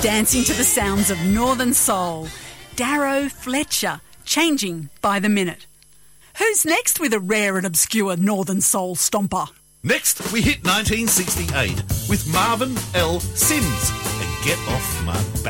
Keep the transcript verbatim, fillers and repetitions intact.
Dancing to the sounds of Northern Soul. Darrow Fletcher, changing by the minute. Who's next with a rare and obscure Northern Soul stomper? Next, we hit nineteen sixty-eight with Marvin L. Sims and Get Off My Back.